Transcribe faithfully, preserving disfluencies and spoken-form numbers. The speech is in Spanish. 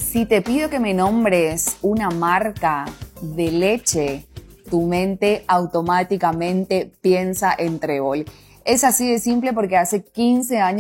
Si te pido que me nombres una marca de leche, tu mente automáticamente piensa en Trébol. Es así de simple porque hace quince años